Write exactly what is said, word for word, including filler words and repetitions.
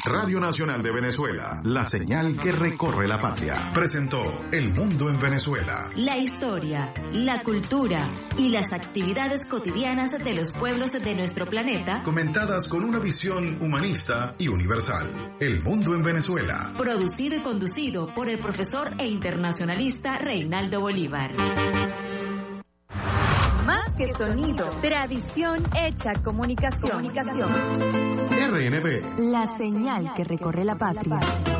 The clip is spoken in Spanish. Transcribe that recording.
Radio Nacional de Venezuela, la señal que recorre la patria. Presentó El Mundo en Venezuela. La historia, la cultura y las actividades cotidianas de los pueblos de nuestro planeta, comentadas con una visión humanista y universal. El Mundo en Venezuela. Producido y conducido por el profesor e internacionalista Reinaldo Bolívar. Más que sonido, tradición hecha comunicación. comunicación. R N B. La señal que recorre la patria.